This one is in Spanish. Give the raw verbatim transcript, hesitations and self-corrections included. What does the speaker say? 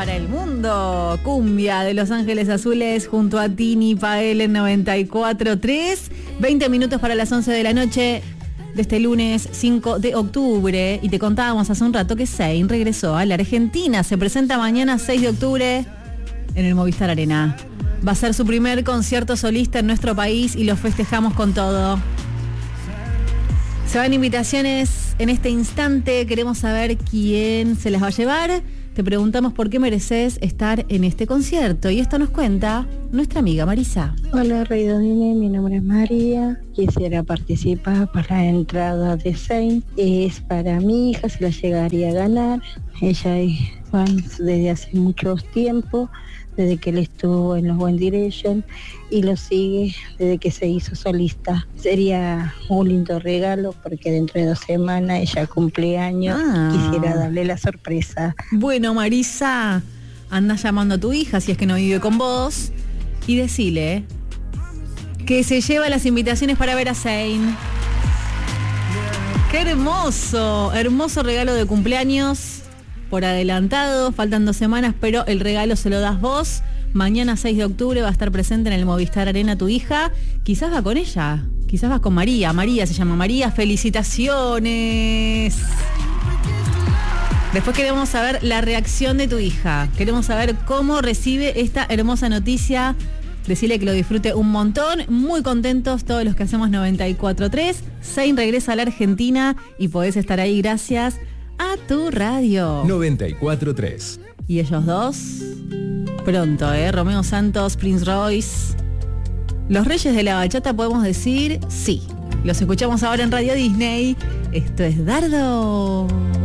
para el mundo. Cumbia de Los Ángeles Azules junto a Tini Pael en noventa y cuatro tres. veinte minutos para las once de la noche de este lunes cinco de octubre. Y te contábamos hace un rato que Zayn regresó a la Argentina. Se presenta mañana seis de octubre en el Movistar Arena. Va a ser su primer concierto solista en nuestro país y lo festejamos con todo. Se van invitaciones en este instante. Queremos saber quién se las va a llevar. Te preguntamos por qué mereces estar en este concierto. Y esto nos cuenta nuestra amiga Marisa. Hola, Rey Dodine, mi nombre es María. Quisiera participar para la entrada de Zayn. Es para mi hija, se la llegaría a ganar. Ella es fan desde hace mucho tiempo, desde que él estuvo en los One Direction, y lo sigue desde que se hizo solista. Sería un lindo regalo porque dentro de dos semanas ella cumple años. Ah. Quisiera darle la sorpresa. Bueno, Marisa, anda llamando a tu hija si es que no vive con vos y decile que se lleva las invitaciones para ver a Zayn. ¡Qué hermoso! Hermoso regalo de cumpleaños por adelantado, faltan dos semanas, pero el regalo se lo das vos. Mañana seis de octubre va a estar presente en el Movistar Arena tu hija. Quizás va con ella, quizás vas con María. María se llama María, felicitaciones. Después queremos saber la reacción de tu hija. Queremos saber cómo recibe esta hermosa noticia. Decirle que lo disfrute un montón. Muy contentos todos los que hacemos noventa y cuatro tres. Zayn regresa a la Argentina y podés estar ahí gracias a tu radio. noventa y cuatro tres. Y ellos dos, pronto, ¿eh? Romeo Santos, Prince Royce. Los reyes de la bachata, podemos decir sí. Los escuchamos ahora en Radio Disney. Esto es Dardo.